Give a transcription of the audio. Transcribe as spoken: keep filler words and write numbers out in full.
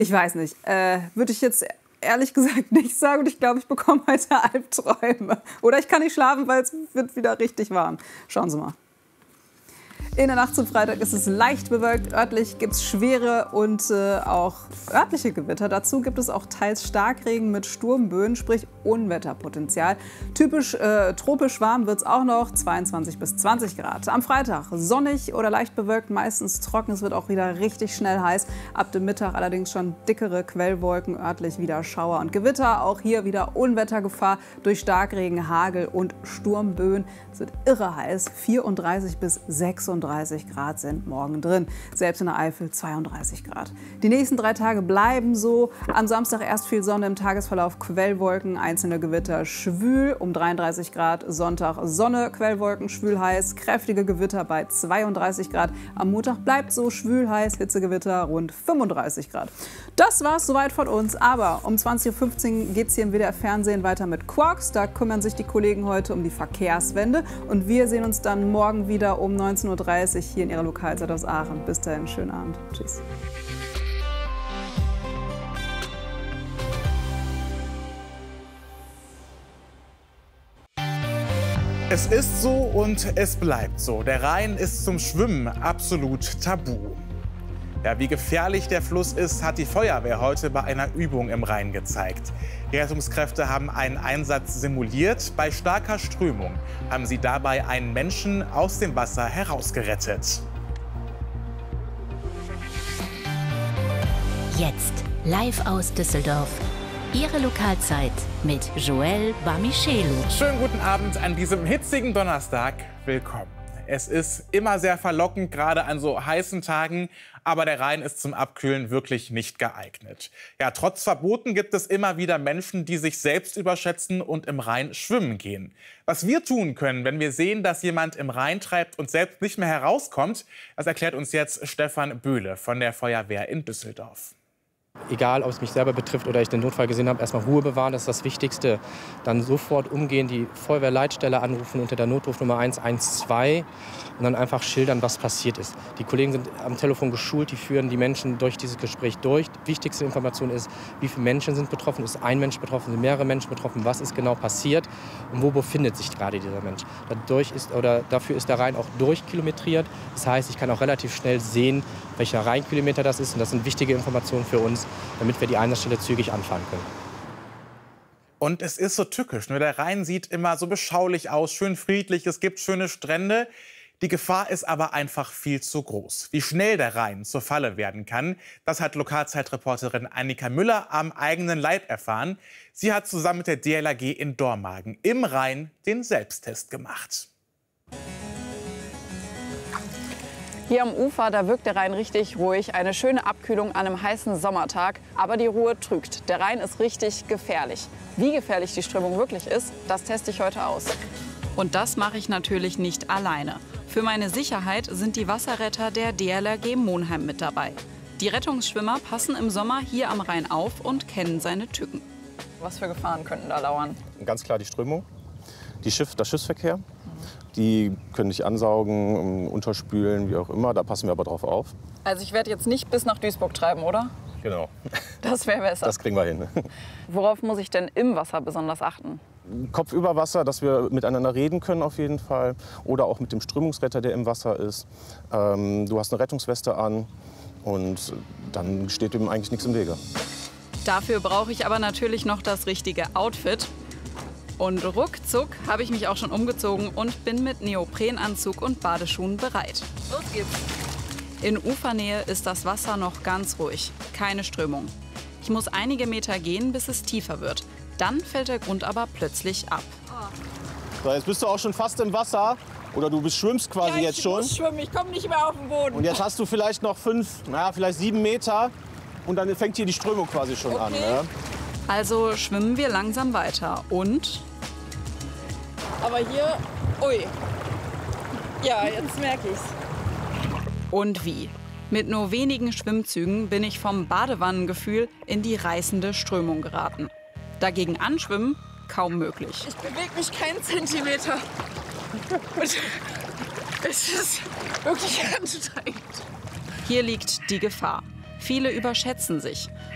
Ich weiß nicht. Äh, würde ich jetzt ehrlich gesagt nicht sagen. Und ich glaube, ich bekomme heute Albträume. Oder ich kann nicht schlafen, weil es wird wieder richtig warm. Schauen Sie mal. In der Nacht zum Freitag ist es leicht bewölkt. Örtlich gibt es schwere und äh, auch örtliche Gewitter. Dazu gibt es auch teils Starkregen mit Sturmböen, sprich Unwetterpotenzial. Typisch äh, tropisch warm wird es auch noch, zweiundzwanzig bis zwanzig Grad. Am Freitag sonnig oder leicht bewölkt, meistens trocken. Es wird auch wieder richtig schnell heiß. Ab dem Mittag allerdings schon dickere Quellwolken, örtlich wieder Schauer und Gewitter. Auch hier wieder Unwettergefahr durch Starkregen, Hagel und Sturmböen. Es wird irre heiß, vierunddreißig bis sechsunddreißig Grad sind morgen drin. Selbst in der Eifel zweiunddreißig Grad. Die nächsten drei Tage bleiben so. Am Samstag erst viel Sonne, im Tagesverlauf Quellwolken, einzelne Gewitter schwül um dreiunddreißig Grad. Sonntag Sonne, Quellwolken, schwül heiß, kräftige Gewitter bei zweiunddreißig Grad. Am Montag bleibt so schwül heiß, Hitzegewitter rund fünfunddreißig Grad. Das war's soweit von uns. Aber um zwanzig Uhr fünfzehn geht es hier im W D R-Fernsehen weiter mit Quarks. Da kümmern sich die Kollegen heute um die Verkehrswende. Und wir sehen uns dann morgen wieder um neunzehn Uhr dreißig hier in Ihrer Lokalzeit aus Aachen. Bis dahin, schönen Abend. Tschüss. Es ist so und es bleibt so. Der Rhein ist zum Schwimmen absolut tabu. Ja, wie gefährlich der Fluss ist, hat die Feuerwehr heute bei einer Übung im Rhein gezeigt. Die Rettungskräfte haben einen Einsatz simuliert. Bei starker Strömung haben sie dabei einen Menschen aus dem Wasser herausgerettet. Jetzt live aus Düsseldorf. Ihre Lokalzeit mit Joël Bamichelu. Schönen guten Abend an diesem hitzigen Donnerstag. Willkommen. Es ist immer sehr verlockend, gerade an so heißen Tagen. Aber der Rhein ist zum Abkühlen wirklich nicht geeignet. Ja, trotz Verboten gibt es immer wieder Menschen, die sich selbst überschätzen und im Rhein schwimmen gehen. Was wir tun können, wenn wir sehen, dass jemand im Rhein treibt und selbst nicht mehr herauskommt, das erklärt uns jetzt Stefan Böhle von der Feuerwehr in Düsseldorf. Egal, ob es mich selber betrifft oder ich den Notfall gesehen habe, erstmal Ruhe bewahren, das ist das Wichtigste. Dann sofort umgehen, die Feuerwehrleitstelle anrufen unter der Notrufnummer eins eins zwei und dann einfach schildern, was passiert ist. Die Kollegen sind am Telefon geschult, die führen die Menschen durch dieses Gespräch durch. Die wichtigste Information ist, wie viele Menschen sind betroffen, ist ein Mensch betroffen, sind mehrere Menschen betroffen, was ist genau passiert und wo befindet sich gerade dieser Mensch. Dadurch ist, oder dafür ist der Rhein auch durchkilometriert. Das heißt, ich kann auch relativ schnell sehen, welcher Rheinkilometer das ist und das sind wichtige Informationen für uns, damit wir die Einsatzstelle zügig anfahren können. Und es ist so tückisch, ne? Der Rhein sieht immer so beschaulich aus, schön friedlich, es gibt schöne Strände. Die Gefahr ist aber einfach viel zu groß. Wie schnell der Rhein zur Falle werden kann, das hat Lokalzeitreporterin Annika Müller am eigenen Leib erfahren. Sie hat zusammen mit der D L R G in Dormagen im Rhein den Selbsttest gemacht. Hier am Ufer, da wirkt der Rhein richtig ruhig. Eine schöne Abkühlung an einem heißen Sommertag. Aber die Ruhe trügt. Der Rhein ist richtig gefährlich. Wie gefährlich die Strömung wirklich ist, das teste ich heute aus. Und das mache ich natürlich nicht alleine. Für meine Sicherheit sind die Wasserretter der D L R G Monheim mit dabei. Die Rettungsschwimmer passen im Sommer hier am Rhein auf und kennen seine Tücken. Was für Gefahren könnten da lauern? Ganz klar die Strömung, die Schiff, der Schiffsverkehr. Die können dich ansaugen, unterspülen, wie auch immer. Da passen wir aber drauf auf. Also ich werde jetzt nicht bis nach Duisburg treiben, oder? Genau. Das wäre besser. Das kriegen wir hin. Worauf muss ich denn im Wasser besonders achten? Kopf über Wasser, dass wir miteinander reden können auf jeden Fall. Oder auch mit dem Strömungsretter, der im Wasser ist. Ähm, du hast eine Rettungsweste an und dann steht dem eigentlich nichts im Wege. Dafür brauche ich aber natürlich noch das richtige Outfit. Und ruckzuck habe ich mich auch schon umgezogen und bin mit Neoprenanzug und Badeschuhen bereit. Los geht's! In Ufernähe ist das Wasser noch ganz ruhig, keine Strömung. Ich muss einige Meter gehen, bis es tiefer wird. Dann fällt der Grund aber plötzlich ab. So, jetzt bist du auch schon fast im Wasser. Oder du bist, schwimmst quasi ja, jetzt schon. Ich muss schwimmen, ich komme nicht mehr auf den Boden. Und jetzt hast du vielleicht noch fünf, naja, vielleicht sieben Meter. Und dann fängt hier die Strömung quasi schon okay. an. Ne? Also schwimmen wir langsam weiter und... Aber hier, ui, ja, jetzt merke ich's. Und wie? Mit nur wenigen Schwimmzügen bin ich vom Badewannengefühl in die reißende Strömung geraten. Dagegen anschwimmen kaum möglich. Ich bewege mich keinen Zentimeter. Es ist wirklich anstrengend. Hier liegt die Gefahr. Viele überschätzen sich.